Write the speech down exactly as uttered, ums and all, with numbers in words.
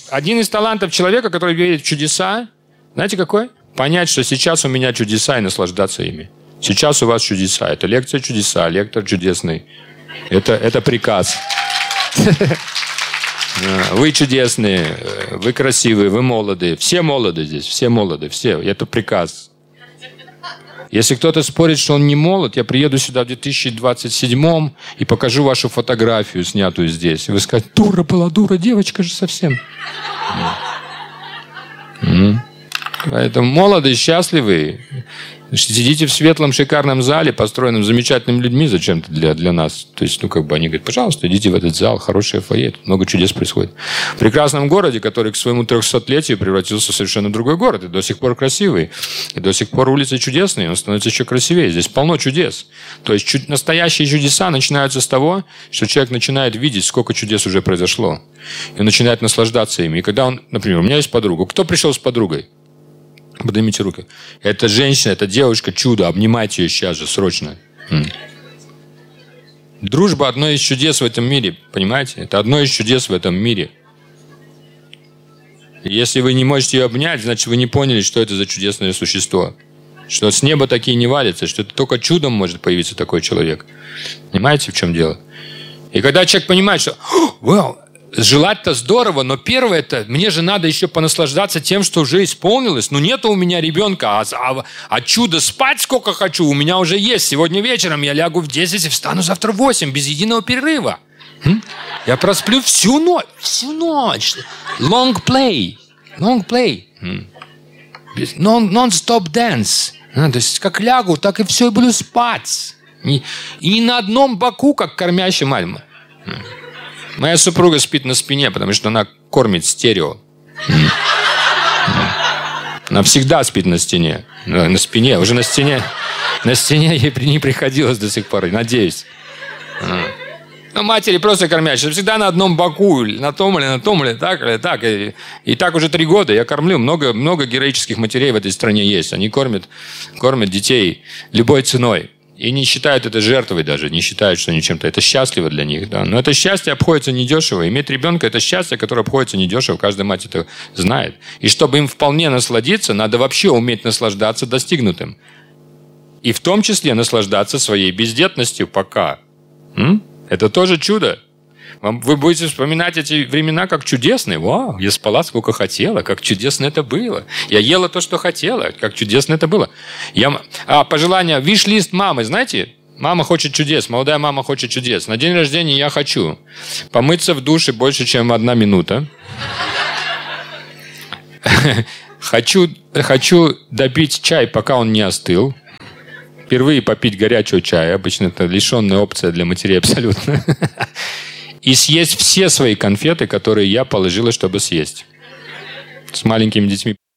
один из талантов человека, который верит в чудеса, знаете какой? Понять, что сейчас у меня чудеса и наслаждаться ими. Сейчас у вас чудеса. Это лекция чудеса, лектор чудесный. Это, это приказ. Вы чудесные, вы красивые, вы молодые. Все молоды здесь, все молоды, все. Это приказ. Если кто-то спорит, что он не молод, я приеду сюда в две тысячи двадцать седьмом и покажу вашу фотографию, снятую здесь. И вы скажете, дура была, дура, девочка же совсем. Поэтому молодые, счастливые. Сидите в светлом, шикарном зале, построенном замечательными людьми зачем-то для, для нас. То есть, ну, как бы они говорят, пожалуйста, идите в этот зал, хорошее фойе, тут много чудес происходит. В прекрасном городе, который к своему трехсотлетию превратился в совершенно другой город, и до сих пор красивый, и до сих пор улицы чудесные, он становится еще красивее. Здесь полно чудес. То есть, чуд... настоящие чудеса начинаются с того, что человек начинает видеть, сколько чудес уже произошло, и начинает наслаждаться ими. И когда он, например, у меня есть подруга. Кто пришел с подругой? Поднимите руки. Это женщина, это девушка, чудо. Обнимайте ее сейчас же, срочно. М. Дружба – одно из чудес в этом мире. Понимаете? Это одно из чудес в этом мире. Если вы не можете ее обнять, значит, вы не поняли, что это за чудесное существо. Что с неба такие не валятся, что это только чудом может появиться такой человек. Понимаете, в чем дело? И когда человек понимает, что «Вау, желать-то здорово, но первое это, мне же надо еще понаслаждаться тем, что уже исполнилось. Ну, нету у меня ребенка, а, а, а чудо спать сколько хочу, у меня уже есть. Сегодня вечером я лягу в десять и встану завтра в восемь, без единого перерыва. М? Я просплю всю ночь, всю ночь. Long play, long play. М? Non-stop dance. А, то есть, как лягу, так и все, и буду спать. И, и не на одном боку, как кормящая мама. Моя супруга спит на спине, потому что она кормит стерео. Она всегда спит на стене. На спине. Уже на стене. На стене ей не приходилось до сих пор. Надеюсь. Но матери просто кормящие. Всегда на одном боку. На том или на том, или так, или так. И, и так уже три года я кормлю. Много, много героических матерей в этой стране есть. Они кормят, кормят детей любой ценой. И не считают это жертвой даже, не считают, что они чем-то... Это счастливо для них, да. Но это счастье обходится недешево. Иметь ребенка – это счастье, которое обходится недешево. Каждая мать это знает. И чтобы им вполне насладиться, надо вообще уметь наслаждаться достигнутым. И в том числе наслаждаться своей бездетностью пока. М? Это тоже чудо. Вы будете вспоминать эти времена как чудесные. Вау, я спала сколько хотела, как чудесно это было. Я ела то, что хотела, как чудесно это было. Я... А, пожелание, виш-лист мамы, знаете? Мама хочет чудес, молодая мама хочет чудес. На день рождения я хочу помыться в душе больше, чем одна минута. Хочу, хочу допить чай, пока он не остыл. Впервые попить горячего чая. Обычно это лишенная опция для матерей абсолютно. И съесть все свои конфеты, которые я положила, чтобы съесть. С маленькими детьми.